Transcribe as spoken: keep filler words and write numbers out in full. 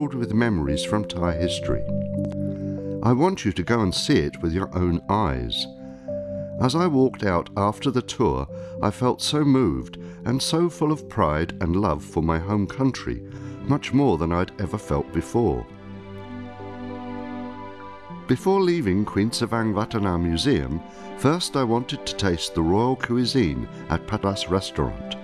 filled with memories from Thai history. I want you to go and see it with your own eyes. As I walked out after the tour, I felt so moved and so full of pride and love for my home country, much more than I'd ever felt before. Before leaving Queen Savang Vatana Museum, first I wanted to taste the royal cuisine at Patas Restaurant.